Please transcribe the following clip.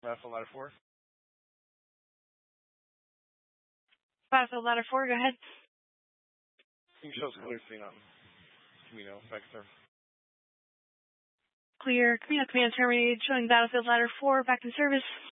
Battlefield Ladder 4. Battlefield Ladder 4, go ahead. You can show us clear scene on Camino, Vector. Clear. Camino command terminated, showing Battlefield Ladder 4 back in service.